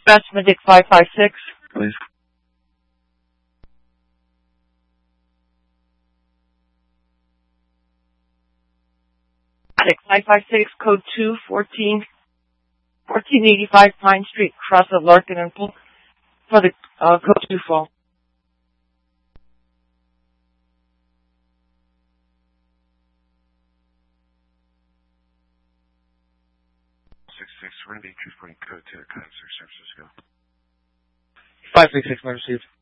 Dispatch Medic 556. Please. Medic 556, code 1485 Pine Street, cross of Larkin and Pool, for the code 2 fall. 66, we're going to be transporting code to San Francisco. 566, received.